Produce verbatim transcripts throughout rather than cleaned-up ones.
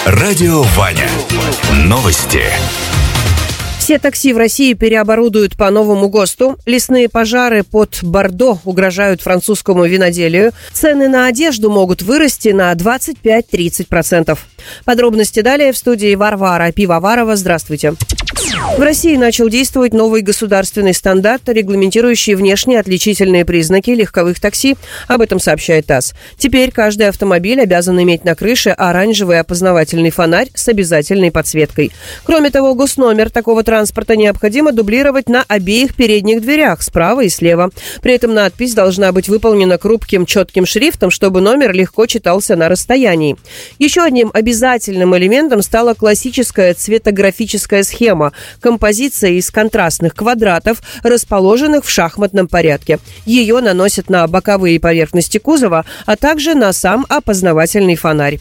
Радио Ваня. Новости. Все такси в России переоборудуют по новому ГОСТу. Лесные пожары под Бордо угрожают французскому виноделию. Цены на одежду могут вырасти на двадцать пять - тридцать процентов. Подробности далее в студии Варвара Пивоварова. Здравствуйте. В России начал действовать новый государственный стандарт, регламентирующий внешние отличительные признаки легковых такси. Об этом сообщает ТАСС. Теперь каждый автомобиль обязан иметь на крыше оранжевый опознавательный фонарь с обязательной подсветкой. Кроме того, госномер такого транспорта необходимо дублировать на обеих передних дверях, справа и слева. При этом надпись должна быть выполнена крупным четким шрифтом, чтобы номер легко читался на расстоянии. Еще одним обязательным элементом стала классическая цветографическая схема – композиция из контрастных квадратов, расположенных в шахматном порядке. Ее наносят на боковые поверхности кузова, а также на сам опознавательный фонарь.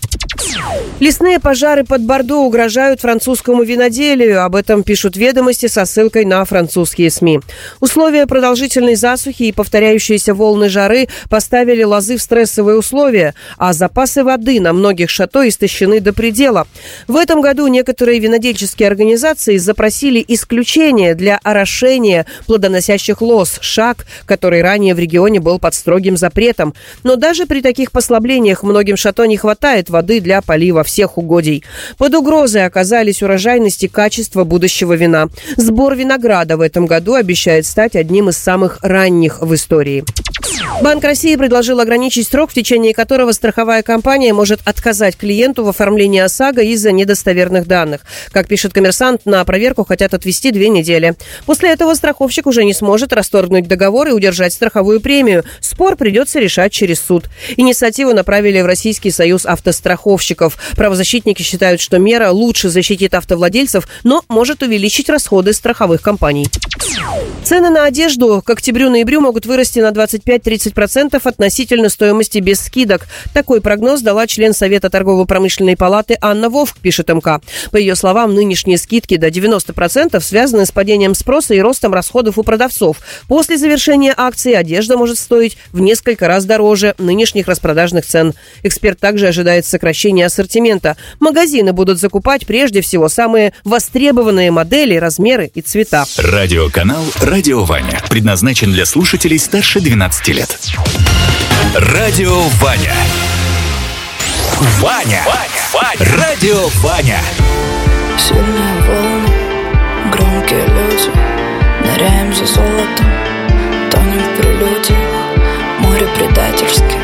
Лесные пожары под Бордо угрожают французскому виноделию. Об этом пишут «Ведомости» со ссылкой на французские СМИ. Условия продолжительной засухи и повторяющиеся волны жары поставили лозы в стрессовые условия, а запасы воды на многих шато истощены до предела. В этом году некоторые винодельческие организации запросили исключение для орошения плодоносящих лоз, шаг, который ранее в регионе был под строгим запретом. Но даже при таких послаблениях многим шато не хватает воды для полива всех угодий. Под угрозой оказались урожайность и качество будущего вина. Сбор винограда в этом году обещает стать одним из самых ранних в истории. Банк России предложил ограничить срок, в течение которого страховая компания может отказать клиенту в оформлении ОСАГО из-за недостоверных данных. Как пишет «Коммерсант», на проверку хотят отвести две недели. После этого страховщик уже не сможет расторгнуть договор и удержать страховую премию. Спор придется решать через суд. Инициативу направили в Российский союз автостраховщиков. Правозащитники считают, что мера лучше защитит автовладельцев, но может увеличить расходы страховых компаний. Цены на одежду к октябрю-ноябрю могут вырасти на двадцать пять - тридцать процентов относительно стоимости без скидок. Такой прогноз дала член Совета торгово-промышленной палаты Анна Вовк, пишет МК. По ее словам, нынешние скидки до девяноста процентов связаны с падением спроса и ростом расходов у продавцов. После завершения акции одежда может стоить в несколько раз дороже нынешних распродажных цен. Эксперт также ожидает сокращения ассортимента. Магазины будут закупать прежде всего самые востребованные модели, размеры и цвета. Радиоканал «Радио Ваня» предназначен для слушателей старше двенадцати лет. Радио Ваня. Ваня. Ваня. Радио Ваня. Сильные волны, громкие люди, ныряем за золотом, тонем в прелюдиях, море предательски.